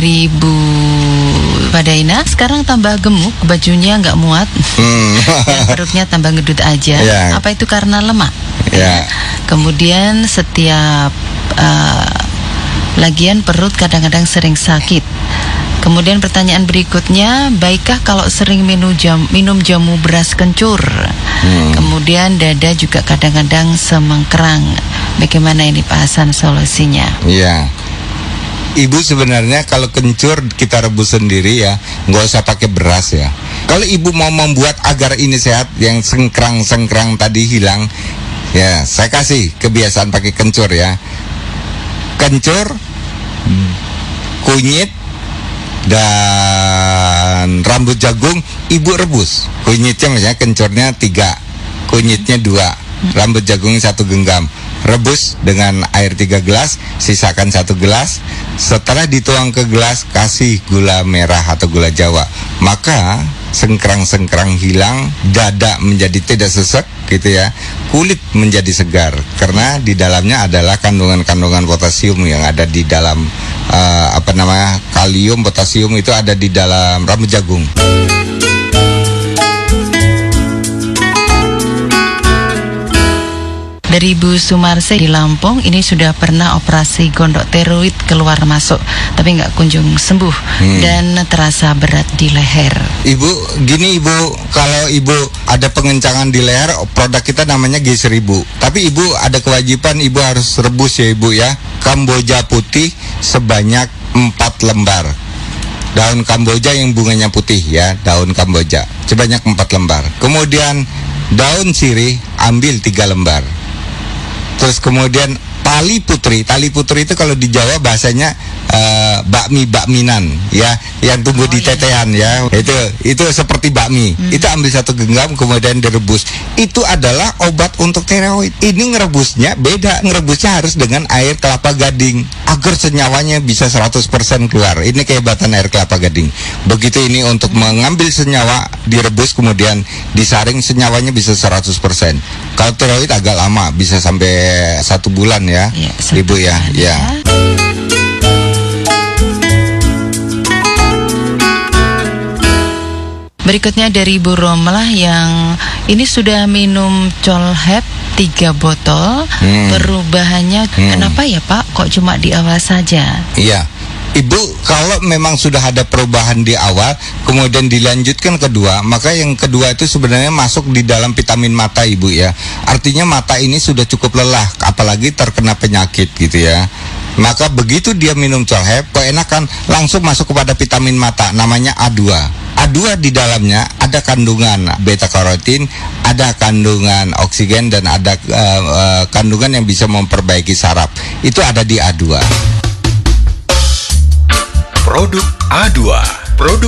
dari Bu Padaina, sekarang tambah gemuk, bajunya nggak muat, dan perutnya tambah ngedut aja. Apa itu karena lemak? Kemudian setiap lagian perut kadang-kadang sering sakit. Kemudian pertanyaan berikutnya, baikkah kalau sering minum jamu beras kencur? Kemudian dada juga kadang-kadang semengkerang. Bagaimana ini Pak Hasan solusinya? Iya. Ibu sebenarnya kalau kencur kita rebus sendiri ya, nggak usah pakai beras ya. Kalau ibu mau membuat agar ini sehat, yang sengkrang tadi hilang, ya saya kasih kebiasaan pakai kencur ya. Kencur, kunyit, dan rambut jagung ibu rebus. Kunyitnya misalnya kencurnya 3, kunyitnya 2, rambut jagungnya 1 genggam. Rebus dengan air 3 gelas, sisakan 1 gelas. Setelah dituang ke gelas, kasih gula merah atau gula Jawa. Maka sengkrang-sengkrang hilang, dada menjadi tidak sesek gitu ya. Kulit menjadi segar karena di dalamnya adalah kandungan-kandungan potasium yang ada di dalam kalium, potasium itu ada di dalam rambut jagung. Dari Bu Sumarse di Lampung, ini sudah pernah operasi gondok tiroid keluar masuk, tapi nggak kunjung sembuh dan terasa berat di leher. Ibu, gini ibu, kalau ibu ada pengencangan di leher, produk kita namanya G1000. Tapi ibu ada kewajiban, ibu harus rebus ya ibu ya. Kamboja putih sebanyak 4 lembar. Daun Kamboja yang bunganya putih ya, daun Kamboja sebanyak 4 lembar. Kemudian daun sirih ambil 3 lembar. Terus kemudian tali putri itu kalau di Jawa bahasanya bakminan ya, yang tumbuh di tetean ya. Itu seperti bakmi. Itu ambil 1 genggam kemudian direbus. Itu adalah obat untuk tiroid. Ini ngerebusnya beda, ngerebusnya harus dengan air kelapa gading agar senyawanya bisa 100% keluar. Ini kehebatan air kelapa gading. Begitu ini untuk mengambil senyawa, direbus kemudian disaring, senyawanya bisa 100%. Kalau tiroid agak lama, bisa sampai 1 bulan ya, ibu ya. Berikutnya dari Bu Romlah yang ini sudah minum Colhep 3 botol. Perubahannya kenapa ya Pak? Kok cuma di awal saja? Iya. Ibu, kalau memang sudah ada perubahan di awal, kemudian dilanjutkan kedua, maka yang kedua itu sebenarnya masuk di dalam vitamin mata ibu ya. Artinya mata ini sudah cukup lelah, apalagi terkena penyakit gitu ya. Maka begitu dia minum Colhep, keenakan langsung masuk kepada vitamin mata, namanya A2. A2 di dalamnya ada kandungan beta karotin, ada kandungan oksigen, dan ada kandungan yang bisa memperbaiki saraf. Itu ada di A2. Produk A2, produk